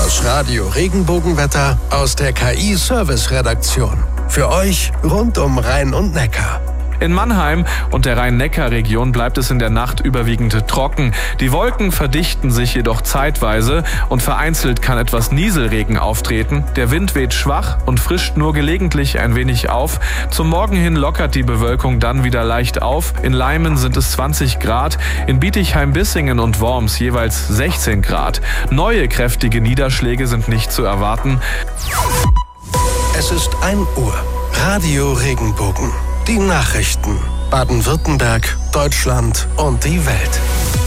Das Radio Regenbogenwetter aus der KI-Service-Redaktion. Für euch rund um Rhein und Neckar. In Mannheim und der Rhein-Neckar-Region bleibt es in der Nacht überwiegend trocken. Die Wolken verdichten sich jedoch zeitweise und vereinzelt kann etwas Nieselregen auftreten. Der Wind weht schwach und frischt nur gelegentlich ein wenig auf. Zum Morgen hin lockert die Bewölkung dann wieder leicht auf. In Leimen sind es 20 Grad, in Bietigheim-Bissingen und Worms jeweils 16 Grad. Neue kräftige Niederschläge sind nicht zu erwarten. Es ist 1 Uhr. Radio Regenbogen. Die Nachrichten. Baden-Württemberg, Deutschland und die Welt.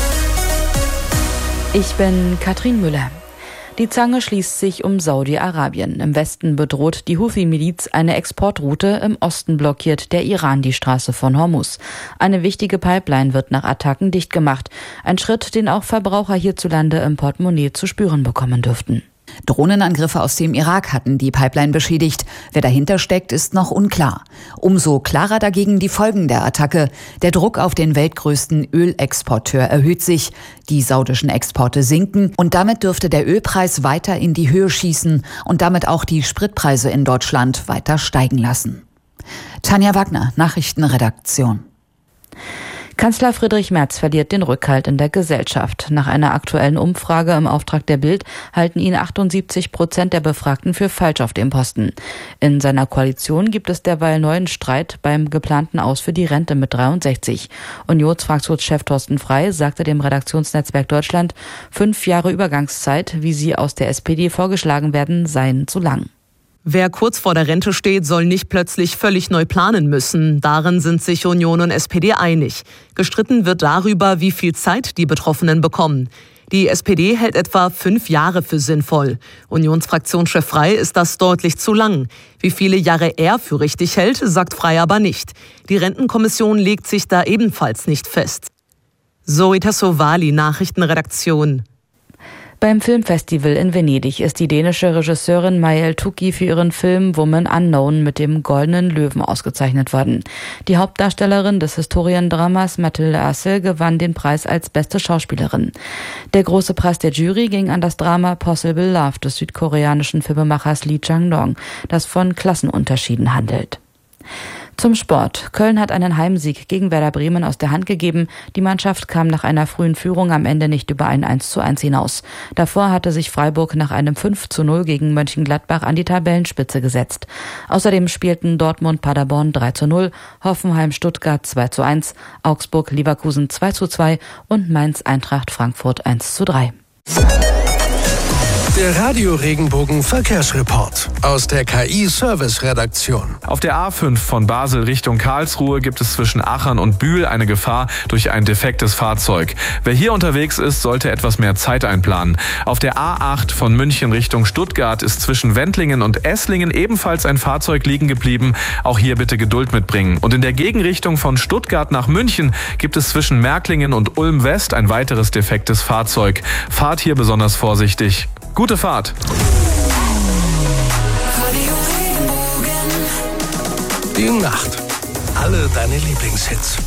Ich bin Katrin Müller. Die Zange schließt sich um Saudi-Arabien. Im Westen bedroht die Houthi-Miliz eine Exportroute, im Osten blockiert der Iran die Straße von Hormuz. Eine wichtige Pipeline wird nach Attacken dicht gemacht. Ein Schritt, den auch Verbraucher hierzulande im Portemonnaie zu spüren bekommen dürften. Drohnenangriffe aus dem Irak hatten die Pipeline beschädigt. Wer dahinter steckt, ist noch unklar. Umso klarer dagegen die Folgen der Attacke. Der Druck auf den weltgrößten Ölexporteur erhöht sich. Die saudischen Exporte sinken und damit dürfte der Ölpreis weiter in die Höhe schießen und damit auch die Spritpreise in Deutschland weiter steigen lassen. Tanja Wagner, Nachrichtenredaktion. Kanzler Friedrich Merz verliert den Rückhalt in der Gesellschaft. Nach einer aktuellen Umfrage im Auftrag der Bild halten ihn 78% der Befragten für falsch auf dem Posten. In seiner Koalition gibt es derweil neuen Streit beim geplanten Aus für die Rente mit 63. Unionsfraktionschef Thorsten Frey sagte dem Redaktionsnetzwerk Deutschland, 5 Jahre Übergangszeit, wie sie aus der SPD vorgeschlagen werden, seien zu lang. Wer kurz vor der Rente steht, soll nicht plötzlich völlig neu planen müssen. Darin sind sich Union und SPD einig. Gestritten wird darüber, wie viel Zeit die Betroffenen bekommen. Die SPD hält etwa 5 Jahre für sinnvoll. Unionsfraktionschef Frey ist das deutlich zu lang. Wie viele Jahre er für richtig hält, sagt Frey aber nicht. Die Rentenkommission legt sich da ebenfalls nicht fest. Zoe Tassovali, Nachrichtenredaktion. Beim Filmfestival in Venedig ist die dänische Regisseurin Majel Tukki für ihren Film Woman Unknown mit dem Goldenen Löwen ausgezeichnet worden. Die Hauptdarstellerin des Historiendramas Mathilde Assel gewann den Preis als beste Schauspielerin. Der große Preis der Jury ging an das Drama Possible Love des südkoreanischen Filmemachers Lee Chang-dong, das von Klassenunterschieden handelt. Zum Sport. Köln hat einen Heimsieg gegen Werder Bremen aus der Hand gegeben. Die Mannschaft kam nach einer frühen Führung am Ende nicht über ein 1:1 hinaus. Davor hatte sich Freiburg nach einem 5:0 gegen Mönchengladbach an die Tabellenspitze gesetzt. Außerdem spielten Dortmund Paderborn 3:0, Hoffenheim Stuttgart 2:1, Augsburg Leverkusen 2:2 und Mainz Eintracht Frankfurt 1:3. Der Radio Regenbogen Verkehrsreport aus der KI-Service-Redaktion. Auf der A5 von Basel Richtung Karlsruhe gibt es zwischen Achern und Bühl eine Gefahr durch ein defektes Fahrzeug. Wer hier unterwegs ist, sollte etwas mehr Zeit einplanen. Auf der A8 von München Richtung Stuttgart ist zwischen Wendlingen und Esslingen ebenfalls ein Fahrzeug liegen geblieben. Auch hier bitte Geduld mitbringen. Und in der Gegenrichtung von Stuttgart nach München gibt es zwischen Märklingen und Ulm West ein weiteres defektes Fahrzeug. Fahrt hier besonders vorsichtig. Gute Fahrt! Die Nacht. Alle deine Lieblingshits.